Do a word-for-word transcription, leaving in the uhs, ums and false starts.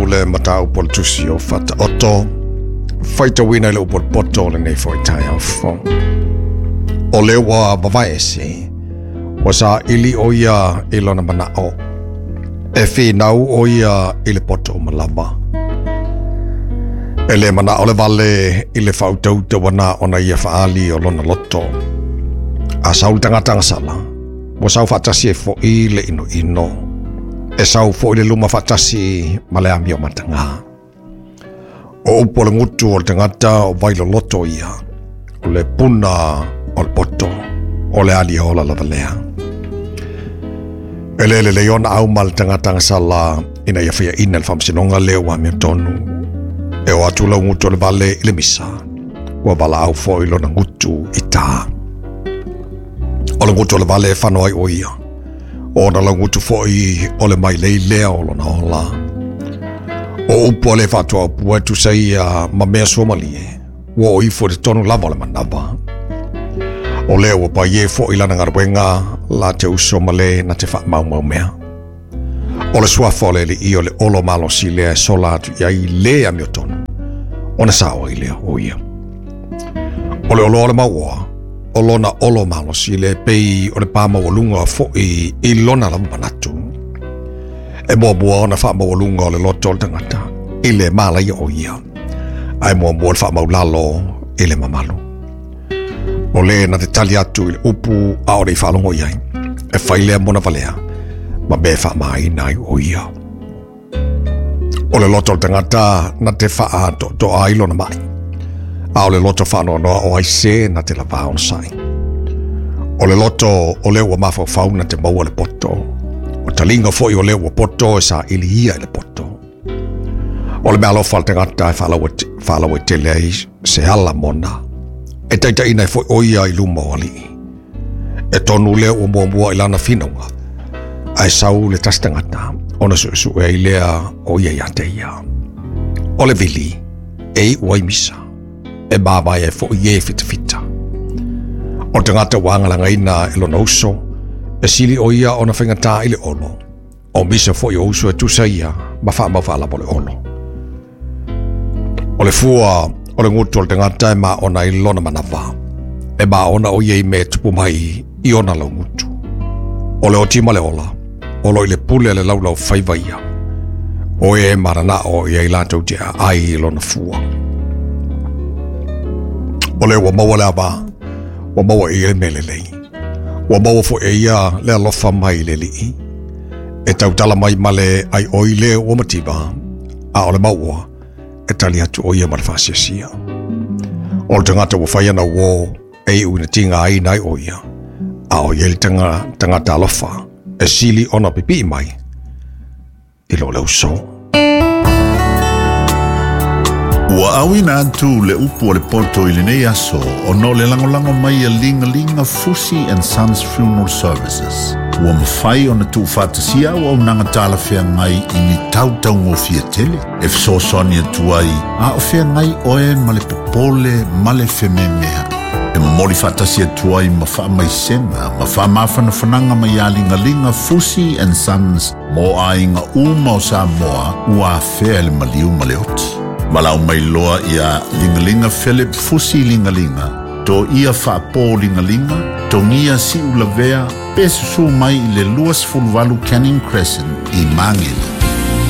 le mata upol tusio fata oto faita wina le upol poto le nei foi tai afo o le wa bawaesi wasa ili oia ilona mana o e fi nau oia ile poto malava ele mana ole vale ile fautau te wana ona ia faali o lona loto a saul tanga tanga sala wasa fatasi fo ile ino ino e sau fo ile luma fatasi male amio matanga o upole ngutu o tangata o vailo loto ia o le puna o le poto o le ali hola la valea ele le leon au mal tangata sala ina ia fia ina le famsinonga leo wa mi tonu e o atula ngutu le vale ile misa wa bala au fo ilo na ngutu ita o le ngutu le vale fano ai oia o na la ngutu fo i o le mai lei lea o lona ola o upo le fatua o pua tu saia ma mea somalie wa o ifo de tonu lava le manava o leo o pa ye fo ilana ngarwenga la te uso male na te fa mau mau mea o le suafo le li i o le olo malo si lea sola atu ia i lea mio tonu o na sao i lea o ia o le olo o le maua o lona olo malo si le pei o le pama o lunga fo i i lona la manatu e mua mua ona wha mau lunga o le loto o le tangata i le mala i o ia ai mua mua le wha mau lalo i le mamalu o le na te tali atu i le upu a o le i whalongo iai e whailea mona valea ma me wha mai nai o ia o le loto o le tangata na te wha to, to a ilo na mai a o le loto whano noa o aise na te lava on sai o le loto o le ua mafau fau na te maua le poto o talinga foi o le ua poto e sa ili ia le poto o le mea lofa le tangata e whalawa te lei se ala mona e taita ina e foi oia i luma o ali e tonu le ua mua mua ilana finonga ai sau le tastangata ona su su e ilea o ia ia te ia o le vili e ua imisa e baba e fo ye fit fita o tangata wanga langa ina e lona uso e sili o ia ona whengata ile olo o misa fo i uso e tusa ia ma wha ma wha po le olo o le fua o le ngutu o le tangata e ma ona i lona manava e ma ona o ye me tupu mai i ona lau ngutu o le o tima le ola o lo i le pule le lau lau whaiva ia o e marana o ia i lato tia ai i lona fua o le wa maua le ava wa maua i e mele lei wa maua fo e ia le alofa mai le li e tautala mai male ai oile o matiba a o le maua e tali atu o ia marfasiasia o le tangata wa whaiana wo e una tinga ai nai o ia a o ia le tanga, tangata alofa e sili ona pipi mai i lo le uso Ua awina atu le upu o le poto i le nei aso o no le langolango mai a linga linga Fusi and Sons Funeral Services. Ua mawhai o na tu whatasia o au nanga tala whea ngai i ni tau tau ngō fia tele. E fso soni atu ai, a o whea ngai oe ma le popole ma le wheme mea. E mamori whatasia atu ai ma wha mai senga, ma wha mawhana whananga mai a linga linga Fusi and Sons mo a inga uma o sa moa ua whea le maliu ma le oti. Malau mai loa ia lingalinga Philip Fusi lingalinga. To ia whaapo lingalinga, to ngia si ulavea, pesu su mai i le luas fulvalu Canning Crescent i Mangele.